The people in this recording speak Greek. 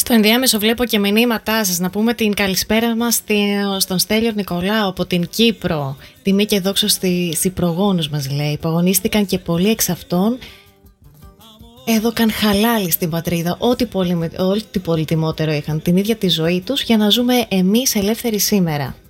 Στο ενδιάμεσο βλέπω και μηνύματά σας. Να πούμε την καλησπέρα μας στον Στέλιο Νικολάου από την Κύπρο. Τιμή και δόξα στις προγόνους μας, λέει. Παγωνίστηκαν και πολλοί εξ αυτών έδωκαν χαλάλι στην πατρίδα, ό,τι πολυτιμότερο είχαν, την ίδια τη ζωή τους, για να ζούμε εμείς ελεύθεροι σήμερα.